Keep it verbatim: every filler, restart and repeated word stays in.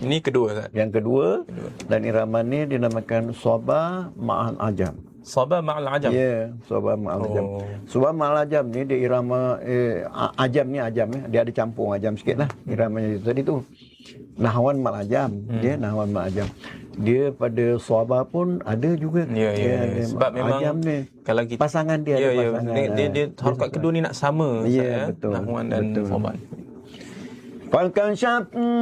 Ini kedua Ustaz. Yang kedua, kedua. Dan irama ni dinamakan Sabah Ma'al Ajam. Sabah Ma'al Ajam. Ya, yeah, Sabah Ma'al Ajam. Oh. Sabah Ma'al Ajam ni dia irama eh, Ajam ni Ajam ni dia ada campur Ajam sikit lah hmm. iramanya itu. Tadi tu Nahwan Ma'al Ajam, hmm. dia Nahwan Ma'al Ajam. Dia pada Sabah pun ada juga. Ya, ya, ya. Sebab memang Ajam ni kalau kita, pasangan dia ya, ada ya, pasangan. Dia dia, dia harokat kedua ni nak sama Ustaz, ya, ya. Betul. Nahwan dan betul. Sabah. Falkan syab